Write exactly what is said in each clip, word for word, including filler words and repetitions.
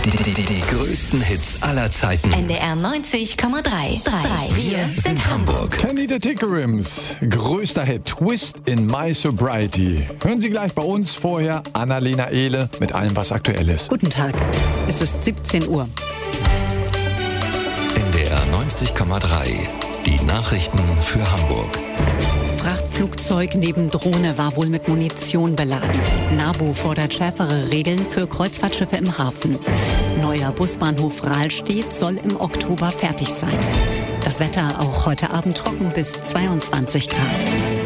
Die, die, die, die größten Hits aller Zeiten. N D R neunzig Komma drei. Wir sind Hamburg. Tandy the Tickerims, größter Hit, Twist in My Sobriety. Hören Sie gleich bei uns, vorher Annalena Ehle mit allem, was aktuell ist. Guten Tag, es ist siebzehn Uhr. N D R neunzig Komma drei, die Nachrichten für Hamburg. Frachtflugzeug neben Drohne war wohl mit Munition beladen. NABU fordert schärfere Regeln für Kreuzfahrtschiffe im Hafen. Neuer Busbahnhof Rahlstedt soll im Oktober fertig sein. Das Wetter auch heute Abend trocken bis zweiundzwanzig Grad.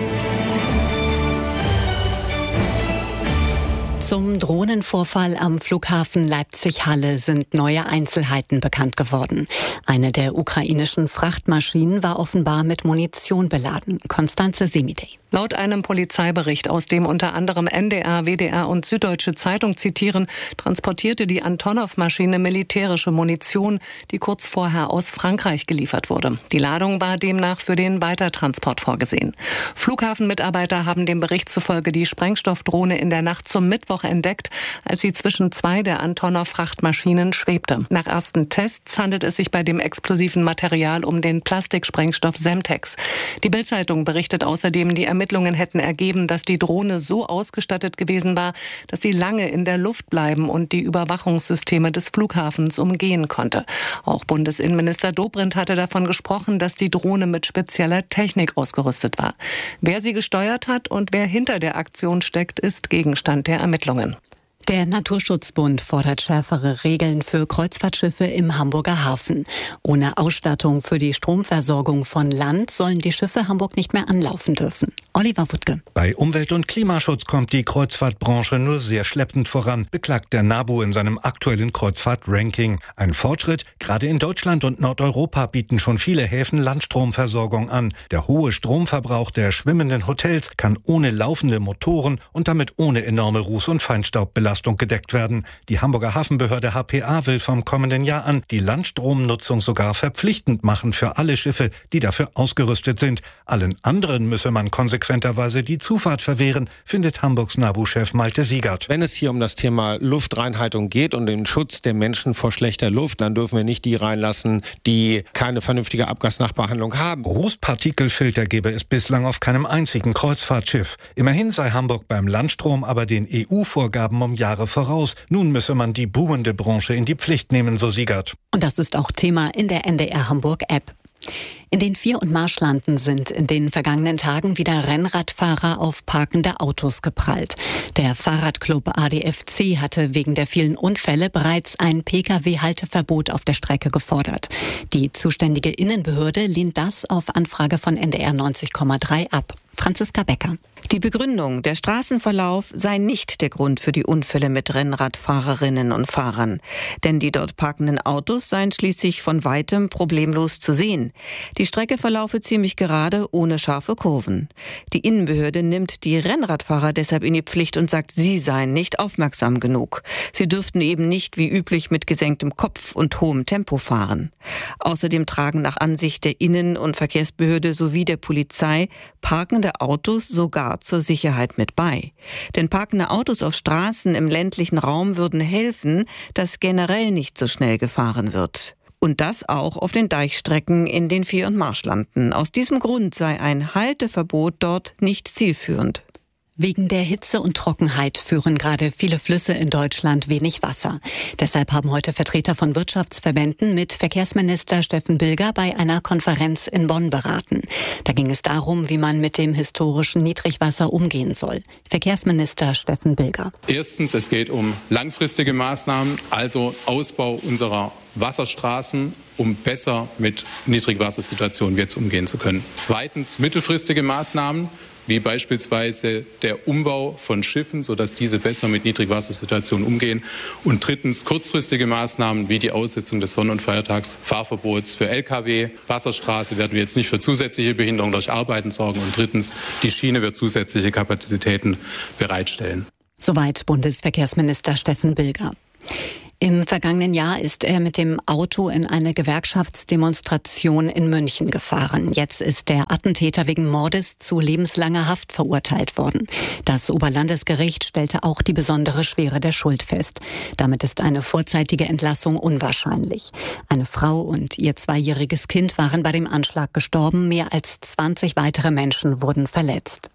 Zum Drohnenvorfall am Flughafen Leipzig-Halle sind neue Einzelheiten bekannt geworden. Eine der ukrainischen Frachtmaschinen war offenbar mit Munition beladen. Konstanze Semidey. Laut einem Polizeibericht, aus dem unter anderem N D R, W D R und Süddeutsche Zeitung zitieren, transportierte die Antonov-Maschine militärische Munition, die kurz vorher aus Frankreich geliefert wurde. Die Ladung war demnach für den Weitertransport vorgesehen. Flughafenmitarbeiter haben dem Bericht zufolge die Sprengstoffdrohne in der Nacht zum Mittwoch entdeckt, als sie zwischen zwei der Antonov-Frachtmaschinen schwebte. Nach ersten Tests handelt es sich bei dem explosiven Material um den Plastiksprengstoff Semtex. Die Bild-Zeitung berichtet außerdem, die Ermittlungen hätten ergeben, dass die Drohne so ausgestattet gewesen war, dass sie lange in der Luft bleiben und die Überwachungssysteme des Flughafens umgehen konnte. Auch Bundesinnenminister Dobrindt hatte davon gesprochen, dass die Drohne mit spezieller Technik ausgerüstet war. Wer sie gesteuert hat und wer hinter der Aktion steckt, ist Gegenstand der Ermittlungen. Der Naturschutzbund fordert schärfere Regeln für Kreuzfahrtschiffe im Hamburger Hafen. Ohne Ausstattung für die Stromversorgung von Land sollen die Schiffe Hamburg nicht mehr anlaufen dürfen. Oliver Wuttke. Bei Umwelt- und Klimaschutz kommt die Kreuzfahrtbranche nur sehr schleppend voran, beklagt der NABU in seinem aktuellen Kreuzfahrt-Ranking. Ein Fortschritt, gerade in Deutschland und Nordeuropa bieten schon viele Häfen Landstromversorgung an. Der hohe Stromverbrauch der schwimmenden Hotels kann ohne laufende Motoren und damit ohne enorme Ruß- und Feinstaubbelastung gedeckt werden. Die Hamburger Hafenbehörde H P A will vom kommenden Jahr an die Landstromnutzung sogar verpflichtend machen für alle Schiffe, die dafür ausgerüstet sind. Allen anderen müsse man konsequenterweise die Zufahrt verwehren, findet Hamburgs NABU-Chef Malte Siegert. Wenn es hier um das Thema Luftreinhaltung geht und den Schutz der Menschen vor schlechter Luft, dann dürfen wir nicht die reinlassen, die keine vernünftige Abgasnachbehandlung haben. Großpartikelfilter gäbe es bislang auf keinem einzigen Kreuzfahrtschiff. Immerhin sei Hamburg beim Landstrom aber den E U-Vorgaben um Jahre voraus. Nun müsse man die boomende Branche in die Pflicht nehmen, so Siegert. Und das ist auch Thema in der N D R Hamburg-App. In den Vier- und Marschlanden sind in den vergangenen Tagen wieder Rennradfahrer auf parkende Autos geprallt. Der Fahrradclub A D F C hatte wegen der vielen Unfälle bereits ein Pkw-Halteverbot auf der Strecke gefordert. Die zuständige Innenbehörde lehnt das auf Anfrage von N D R neunzig Komma drei ab. Franziska Becker. Die Begründung, der Straßenverlauf sei nicht der Grund für die Unfälle mit Rennradfahrerinnen und Fahrern. Denn die dort parkenden Autos seien schließlich von weitem problemlos zu sehen. Die Strecke verlaufe ziemlich gerade, ohne scharfe Kurven. Die Innenbehörde nimmt die Rennradfahrer deshalb in die Pflicht und sagt, sie seien nicht aufmerksam genug. Sie dürften eben nicht wie üblich mit gesenktem Kopf und hohem Tempo fahren. Außerdem tragen nach Ansicht der Innen- und Verkehrsbehörde sowie der Polizei parkende Autos sogar zur Sicherheit mit bei. Denn parkende Autos auf Straßen im ländlichen Raum würden helfen, dass generell nicht so schnell gefahren wird. Und das auch auf den Deichstrecken in den Vier- und Marschlanden. Aus diesem Grund sei ein Halteverbot dort nicht zielführend. Wegen der Hitze und Trockenheit führen gerade viele Flüsse in Deutschland wenig Wasser. Deshalb haben heute Vertreter von Wirtschaftsverbänden mit Verkehrsminister Steffen Bilger bei einer Konferenz in Bonn beraten. Da ging es darum, wie man mit dem historischen Niedrigwasser umgehen soll. Verkehrsminister Steffen Bilger. Erstens, es geht um langfristige Maßnahmen, also Ausbau unserer Wasserstraßen, um besser mit Niedrigwassersituationen jetzt umgehen zu können. Zweitens, mittelfristige Maßnahmen, wie beispielsweise der Umbau von Schiffen, sodass diese besser mit Niedrigwassersituationen umgehen. Und drittens kurzfristige Maßnahmen wie die Aussetzung des Sonn- und Feiertags Fahrverbots für L K W. Wasserstraße werden wir jetzt nicht für zusätzliche Behinderung durch Arbeiten sorgen. Und drittens, die Schiene wird zusätzliche Kapazitäten bereitstellen. Soweit Bundesverkehrsminister Steffen Bilger. Im vergangenen Jahr ist er mit dem Auto in eine Gewerkschaftsdemonstration in München gefahren. Jetzt ist der Attentäter wegen Mordes zu lebenslanger Haft verurteilt worden. Das Oberlandesgericht stellte auch die besondere Schwere der Schuld fest. Damit ist eine vorzeitige Entlassung unwahrscheinlich. Eine Frau und ihr zweijähriges Kind waren bei dem Anschlag gestorben. Mehr als zwanzig weitere Menschen wurden verletzt.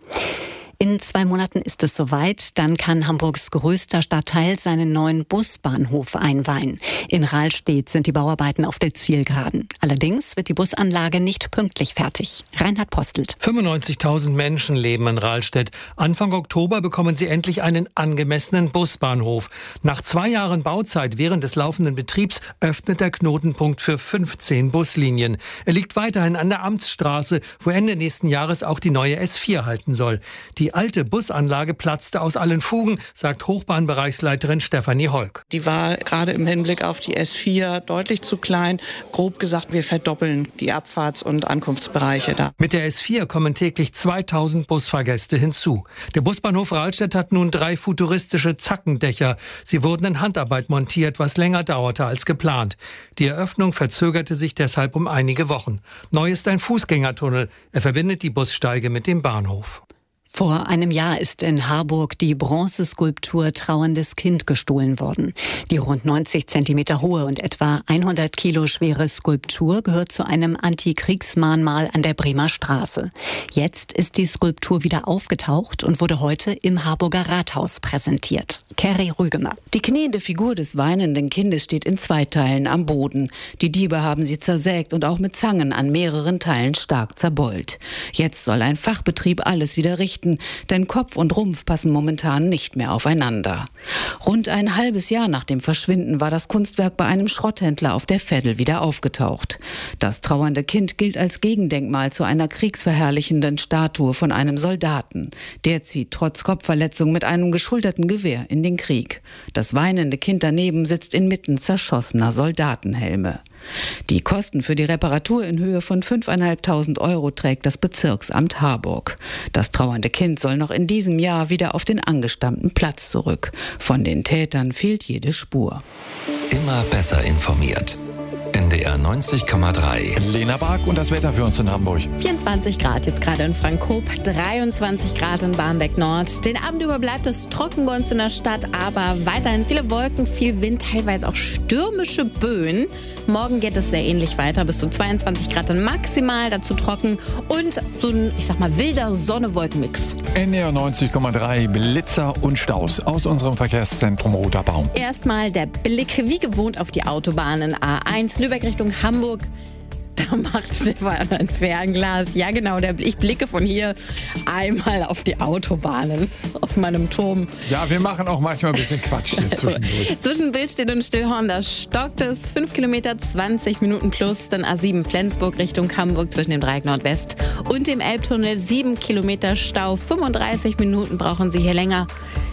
In zwei Monaten ist es soweit, dann kann Hamburgs größter Stadtteil seinen neuen Busbahnhof einweihen. In Rahlstedt sind die Bauarbeiten auf der Zielgeraden. Allerdings wird die Busanlage nicht pünktlich fertig. Reinhard Postelt. fünfundneunzigtausend Menschen leben in Rahlstedt. Anfang Oktober bekommen sie endlich einen angemessenen Busbahnhof. Nach zwei Jahren Bauzeit während des laufenden Betriebs öffnet der Knotenpunkt für fünfzehn Buslinien. Er liegt weiterhin an der Amtsstraße, wo Ende nächsten Jahres auch die neue S vier halten soll. Die Die alte Busanlage platzte aus allen Fugen, sagt Hochbahnbereichsleiterin Stefanie Holk. Die war gerade im Hinblick auf die S vier deutlich zu klein. Grob gesagt, wir verdoppeln die Abfahrts- und Ankunftsbereiche da. Mit der S vier kommen täglich zweitausend Busfahrgäste hinzu. Der Busbahnhof Rahlstedt hat nun drei futuristische Zackendächer. Sie wurden in Handarbeit montiert, was länger dauerte als geplant. Die Eröffnung verzögerte sich deshalb um einige Wochen. Neu ist ein Fußgängertunnel. Er verbindet die Bussteige mit dem Bahnhof. Vor einem Jahr ist in Harburg die Bronzeskulptur Trauerndes Kind gestohlen worden. Die rund neunzig Zentimeter hohe und etwa hundert Kilo schwere Skulptur gehört zu einem Antikriegsmahnmal an der Bremer Straße. Jetzt ist die Skulptur wieder aufgetaucht und wurde heute im Harburger Rathaus präsentiert. Kerry Rügemer. Die kniende Figur des weinenden Kindes steht in zwei Teilen am Boden. Die Diebe haben sie zersägt und auch mit Zangen an mehreren Teilen stark zerbeult. Jetzt soll ein Fachbetrieb alles wieder richten, denn Kopf und Rumpf passen momentan nicht mehr aufeinander. Rund ein halbes Jahr nach dem Verschwinden war das Kunstwerk bei einem Schrotthändler auf der Veddel wieder aufgetaucht. Das trauernde Kind gilt als Gegendenkmal zu einer kriegsverherrlichenden Statue von einem Soldaten. Der zieht trotz Kopfverletzung mit einem geschulterten Gewehr in den Krieg. Das weinende Kind daneben sitzt inmitten zerschossener Soldatenhelme. Die Kosten für die Reparatur in Höhe von fünftausendfünfhundert Euro trägt das Bezirksamt Harburg. Das trauernde Kind soll noch in diesem Jahr wieder auf den angestammten Platz zurück. Von den Tätern fehlt jede Spur. Immer besser informiert. N D R neunzig Komma drei. Lena Bark und das Wetter für uns in Hamburg. vierundzwanzig Grad jetzt gerade in Frankhoop, dreiundzwanzig Grad in Barmbek Nord. Den Abend über bleibt es trocken bei uns in der Stadt, aber weiterhin viele Wolken, viel Wind, teilweise auch stürmische Böen. Morgen geht es sehr ähnlich weiter, bis zu zweiundzwanzig Grad dann maximal, dazu trocken und so ein, ich sag mal, wilder Sonne-Wolken-Mix. N D R neunzig Komma drei, Blitzer und Staus aus unserem Verkehrszentrum Roter Baum. Erstmal der Blick wie gewohnt auf die Autobahnen A eins, Lübeck Richtung Hamburg. Da macht Stefan ein Fernglas. Ja genau, der, ich blicke von hier einmal auf die Autobahnen aus meinem Turm. Ja, wir machen auch manchmal ein bisschen Quatsch hier also, zwischendurch. Zwischen Bildstedt und Stillhorn, da stockt es. fünf Kilometer, zwanzig Minuten plus. Dann A sieben Flensburg Richtung Hamburg zwischen dem Dreieck Nordwest und dem Elbtunnel. sieben Kilometer Stau, fünfunddreißig Minuten brauchen Sie hier länger.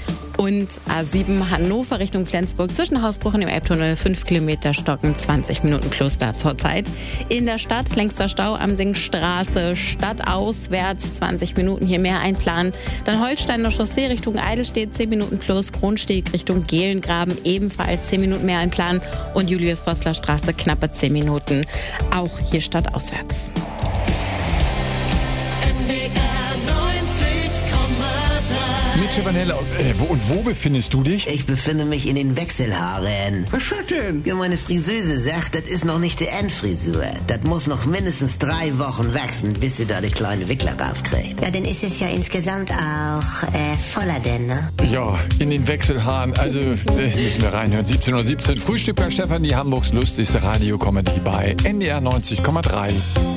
Und A sieben Hannover Richtung Flensburg zwischen Hausbruch und dem Elbtunnel fünf Kilometer stocken, zwanzig Minuten plus da zurzeit. In der Stadt längster Stau am Singstraße, stadtauswärts zwanzig Minuten hier mehr einplanen. Dann Holsteiner Chaussee Richtung Eidelstedt zehn Minuten plus, Kronsteg Richtung Gehlengraben ebenfalls zehn Minuten mehr einplanen und Julius-Vossler Straße knappe zehn Minuten, auch hier stadtauswärts. Mitch Vanella, äh, wo, und wo befindest du dich? Ich befinde mich in den Wechselhaaren. Was ist denn? Ja, meine Friseuse sagt, das ist noch nicht die Endfrisur. Das muss noch mindestens drei Wochen wachsen, bis sie da die kleine Wickler rauskriegt. Ja, dann ist es ja insgesamt auch äh, voller denn, ne? Ja, in den Wechselhaaren. Also äh, müssen wir reinhören. siebzehn Uhr siebzehn. Frühstück bei Stefanie, Hamburgs lustigste Radio-Comedy bei N D R neunzig Komma drei.